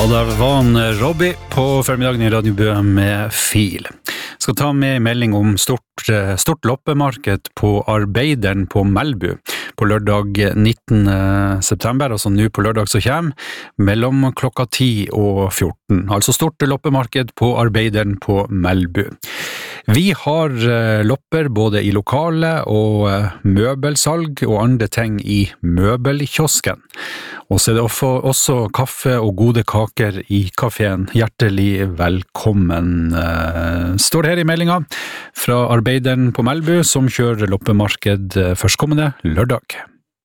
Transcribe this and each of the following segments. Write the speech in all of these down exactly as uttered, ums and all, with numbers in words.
det var en Robbie på formiddagen I Radio Bø med Fil. Jeg skal ta med melding om stort, stort loppemarked på Arbeideren på Melbu på lørdag nittende september, altså nå på lørdag så kommer, mellom klokka ti og fjorten. Altså stort loppemarked på Arbeideren på Melbu. Vi har lopper både I lokale og møbelsalg og andre ting I møbelkiosken. Og så er det også kaffe og gode kaker I kaféen. Hjertelig velkommen, står det her I meldingen fra Arbeideren på Melbu, som kjører loppemarked førstkommende lørdag.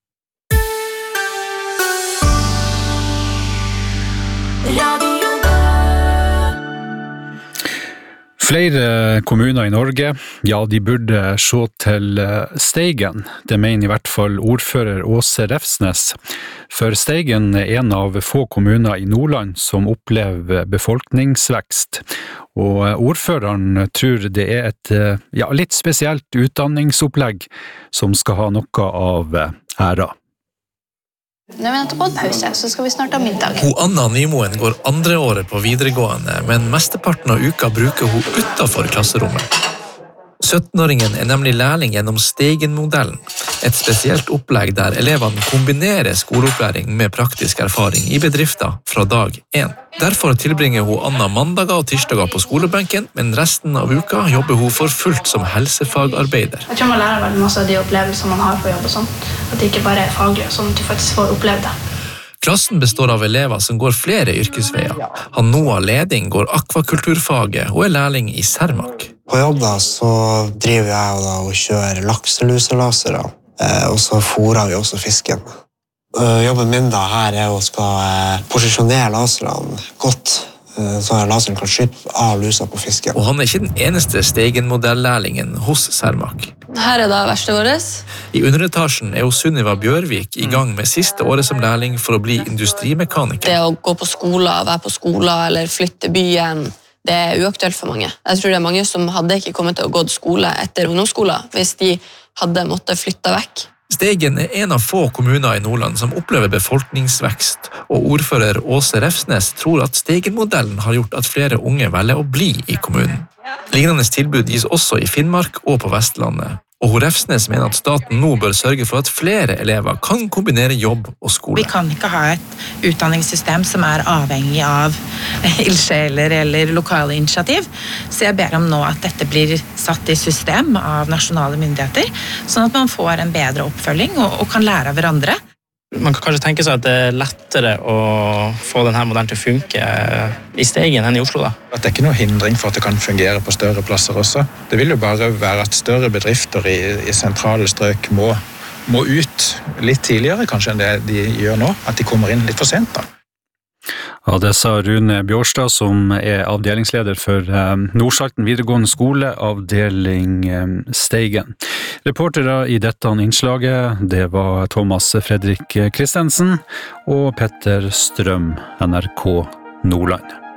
Flere kommuner I Norge, ja, de burde se til Steigen. Det mener I hvert fall ordfører Åse Refsnes. For Steigen er en av få kommuner I Nordland som opplever befolkningsvekst. Og ordføreren tror det er et ja, litt spesielt utdanningsopplegg som skal ha noe av æra. Nå er vi nettopp på en pause, så skal vi snart ha middag. Hun Anna Nymoen går andre året på videregående, men mesteparten av uka bruker hun utenfor klasserommet. syttenåringen er nemlig lærling gjennom Steigen-modellen, et spesielt opplegg der elevene kombinerer skoleopplæring med praktisk erfaring I bedrifter fra dag én. Derfor tilbringer hun Anna mandager og tirsdager på skolebenken, men resten av uka jobber hun for fullt som helsefagarbeider. Jeg tror man lærer veldig masse av de opplevelsene man har på jobb og sånn, at det ikke bare er faglig, sånn at du faktisk får oppleve det. Klassen består av elever som går flere yrkesveier. Han Noah Leding går akvakulturfaget og er lærling I Cermaq. På jobb da, så driver jeg da og kjører lakseluselasere, og så fôrer vi også fisken. Jobben min da her er å skal posisjonere laserne godt, så laseren kan skyte av lusa på fisken. Og han er ikke den eneste Steigen-modell-lærlingen hos Cermaq. Her er da verste våres. I underetasjen er Sunniva Bjørvik I gang med siste året som lærling for å bli industrimekaniker. Det å gå på skolen, være på skolen eller flytte byen, det er uaktuelt for mange. Jeg tror det er mange som hadde ikke kommet til å gå til skole etter ungdomsskolen hvis de hadde måttet flytte vekk. Steigen er en av få kommuner I Nordland som opplever befolkningsvekst, og ordfører Åse Refsnes tror at Steigen-modellen har gjort at flere unge velger å bli I kommunen. Lignende tilbud gis også I Finnmark og på Vestlandet, og Refsnes mener at staten nå bør sørge for at flere elever kan kombinere jobb og skole. Vi kan ikke ha et utdanningssystem som er avhengig av ildsjeler eller lokale initiativ, så jeg ber om nå at dette blir satt I system av nasjonale myndigheter, sånn at man får en bedre oppfølging og, og kan lære av hverandre. Man kan kanskje tenke seg at det er lettere å få denne modellen til å funke I Steigen enn I Oslo da. At det er ikke noe hindring for at det kan fungere på større plasser også. Det vil jo bare være at større bedrifter I, I sentrale strøk må, må ut litt tidligere kanskje enn det de gjør nå, at de kommer inn litt for sent da. Ja, det sa Rune Bjørstad, som er avdelingsleder for eh, Nordsalten videregående skole, avdeling eh, Steigen. Reportere I dette innslaget, det var Thomas Fredrik Kristensen og Petter Strøm, N R K Nordland.